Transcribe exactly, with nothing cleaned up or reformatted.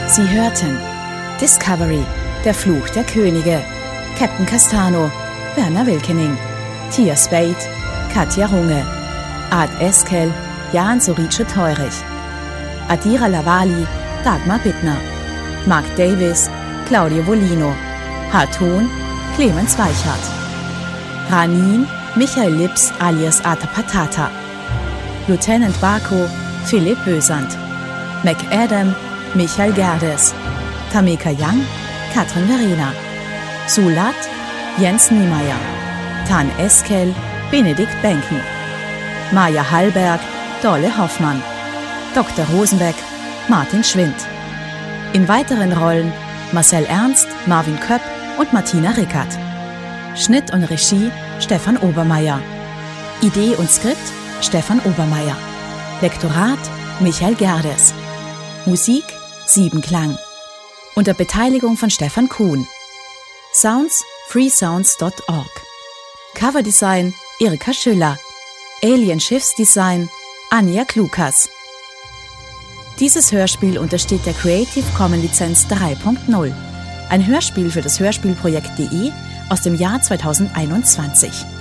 Sie hörten Discovery, der Fluch der Könige, Captain Castano, Werner Wilkening, Tia Spade, Katja Runge, Art Eskel, Jan Sorice Teurich, Adira Lavali, Dagmar Bittner, Mark Davis, Claudio Volino, Harton, Clemens Weichert, Ranin, Michael Lips alias Ata Patata, Lieutenant Barco, Philipp Bösand, McAdam, Michael Gerdes, Tameka Young, Katrin Verena, Sulat, Jens Niemeyer, Tan Eskel, Benedikt Benken, Maja Hallberg, Dolle Hoffmann, Doktor Rosenbeck, Martin Schwind. In weiteren Rollen Marcel Ernst, Marvin Köpp und Martina Rickert. Schnitt und Regie Stefan Obermeier. Idee und Skript Stefan Obermeier. Lektorat Michael Gerdes. Musik Siebenklang. Unter Beteiligung von Stefan Kuhn. Sounds freesounds dot org. Coverdesign Erika Schüller. Alien Schiffsdesign Anja Klukas. Dieses Hörspiel untersteht der Creative Commons Lizenz drei Punkt null. Ein Hörspiel für das Hörspielprojekt punkt de aus dem Jahr zweitausendeinundzwanzig.